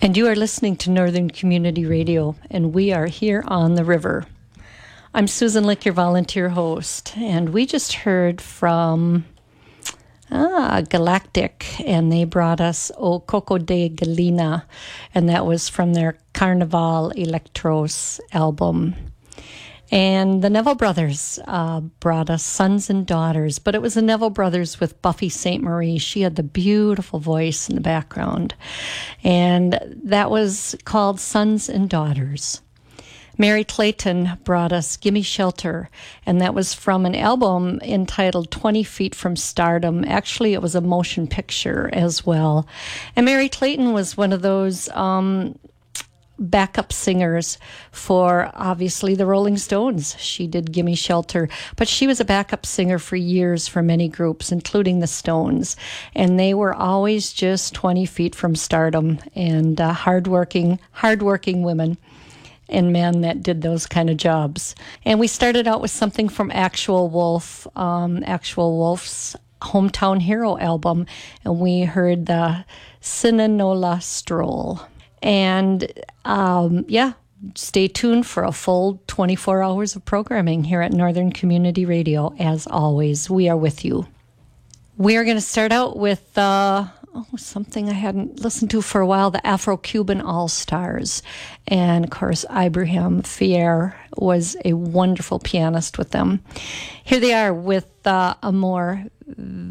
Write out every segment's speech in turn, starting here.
And you are listening to Northern Community Radio, and we are here on the river. I'm Susan Lick, your volunteer host, and we just heard from Galactic, and they brought us O Coco de Galina, and that was from their Carnaval Electros album. And the Neville Brothers brought us Sons and Daughters, but it was the Neville Brothers with Buffy St. Marie. She had the beautiful voice in the background. And that was called Sons and Daughters. Mary Clayton brought us Gimme Shelter, and that was from an album entitled 20 Feet from Stardom. Actually, it was a motion picture as well. And Mary Clayton was one of those backup singers for, obviously, the Rolling Stones. She did Gimme Shelter, but she was a backup singer for years for many groups, including the Stones, and they were always just 20 feet from stardom, and hardworking women and men that did those kind of jobs. And we started out with something from Actual Wolf, Actual Wolf's Hometown Hero album, and we heard the Sinanola Stroll. And stay tuned for a full 24 hours of programming here at Northern Community Radio. As always, we are with you. We are going to start out with something I hadn't listened to for a while, the Afro-Cuban All-Stars. And, of course, Ibrahim Fier was a wonderful pianist with them. Here they are with Amor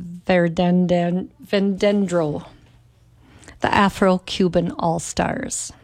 Vendendro. The Afro-Cuban All-Stars.